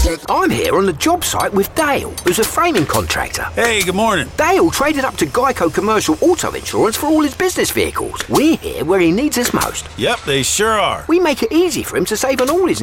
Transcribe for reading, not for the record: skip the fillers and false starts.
I'm here on the job site with Dale, who's a framing contractor. Hey, good morning. Dale traded up to Geico Commercial Auto Insurance for all his business vehicles. We're here where he needs us most. Yep, they sure are. We make it easy for him to save on all his